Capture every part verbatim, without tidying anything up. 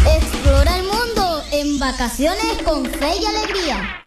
Explora el mundo en Vacaciones con Fe y Alegría.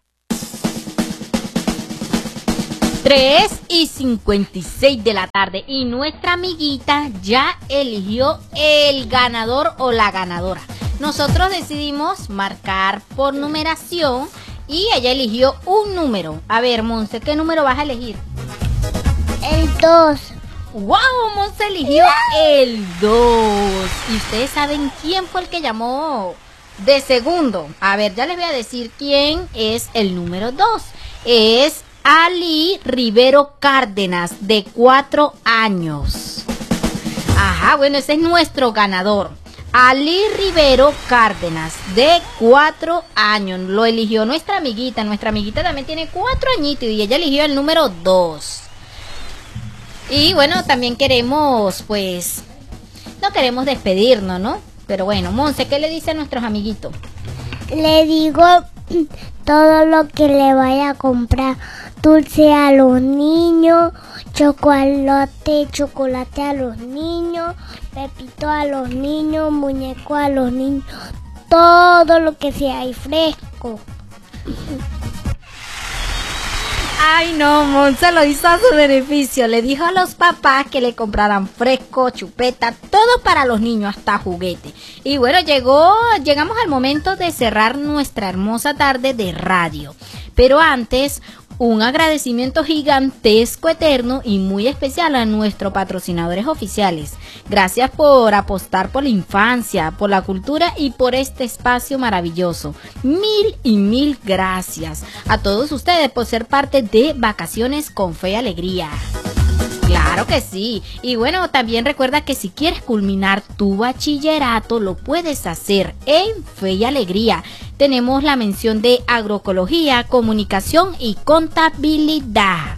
tres y cincuenta y seis de la tarde y nuestra amiguita ya eligió el ganador o la ganadora. Nosotros decidimos marcar por numeración y ella eligió un número. A ver, Monse, ¿qué número vas a elegir? El dos. ¡Wow! Monse eligió el dos. ¿Y ustedes saben quién fue el que llamó de segundo? A ver, ya les voy a decir quién es el número dos. Es Ali Rivero Cárdenas, de cuatro años. Ajá, bueno, ese es nuestro ganador. Ali Rivero Cárdenas, de cuatro años. Lo eligió nuestra amiguita. Nuestra amiguita también tiene cuatro añitos y ella eligió el número dos. Y bueno, también queremos, pues, no queremos despedirnos, ¿no? Pero bueno, Monse, ¿qué le dice a nuestros amiguitos? Le digo todo lo que le vaya a comprar. Dulce a los niños, chocolate, chocolate a los niños, pepito a los niños, muñeco a los niños, todo lo que sea y fresco. Ay, no, Monse lo hizo a su beneficio. Le dijo a los papás que le compraran fresco, chupeta, todo para los niños, hasta juguete. Y bueno, llegó, llegamos al momento de cerrar nuestra hermosa tarde de radio. Pero antes, un agradecimiento gigantesco, eterno y muy especial a nuestros patrocinadores oficiales. Gracias por apostar por la infancia, por la cultura y por este espacio maravilloso. Mil y mil gracias a todos ustedes por ser parte de Vacaciones con Fe y Alegría. Claro que sí. Y bueno, también recuerda que si quieres culminar tu bachillerato, lo puedes hacer en Fe y Alegría. Tenemos la mención de agroecología, comunicación y contabilidad.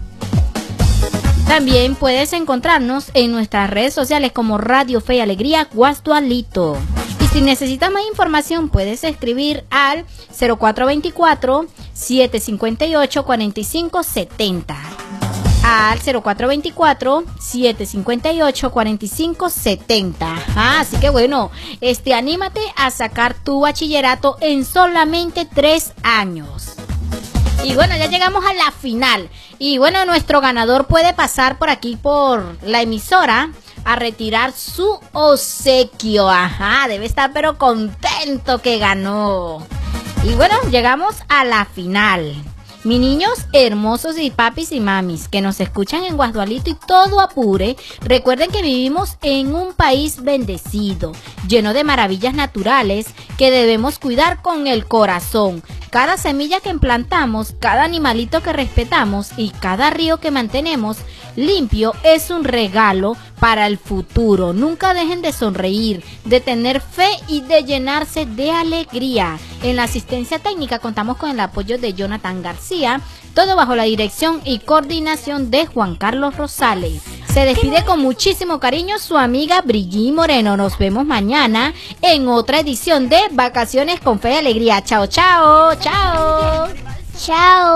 También puedes encontrarnos en nuestras redes sociales como Radio Fe y Alegría Guasdualito. Y si necesitas más información, puedes escribir al cero cuatro veinticuatro, siete cincuenta y ocho, cuarenta y cinco setenta. Al cero cuatro veinticuatro, siete cincuenta y ocho, cuarenta y cinco setenta. Ah, así que bueno, este, anímate a sacar tu bachillerato en solamente tres años. Y bueno, ya llegamos a la final. Y bueno, nuestro ganador puede pasar por aquí por la emisora a retirar su obsequio. Ajá, debe estar pero contento que ganó. Y bueno, llegamos a la final. Mis niños hermosos y papis y mamis que nos escuchan en Guasdualito y todo Apure, recuerden que vivimos en un país bendecido, lleno de maravillas naturales que debemos cuidar con el corazón. Cada semilla que implantamos, cada animalito que respetamos y cada río que mantenemos limpio es un regalo para el futuro. Nunca dejen de sonreír, de tener fe y de llenarse de alegría. En la asistencia técnica contamos con el apoyo de Jonathan García, todo bajo la dirección y coordinación de Juan Carlos Rosales. Se despide con muchísimo cariño su amiga Brigitte Moreno. Nos vemos mañana en otra edición de Vacaciones con Fe y Alegría. Chao, chao, chao. Chao.